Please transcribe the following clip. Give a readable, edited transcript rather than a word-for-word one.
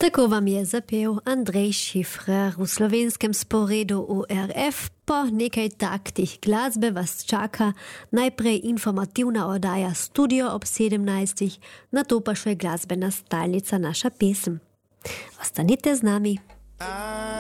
Tako wam je zapel Andrej Šifrer v slovenskem sporedu ORF. Po nekaj taktih glasbe vas čaka najprej informativna oddaja Studio ob 17, nato pa še glasbena stalnica Naša pesem. Ostanite z nami.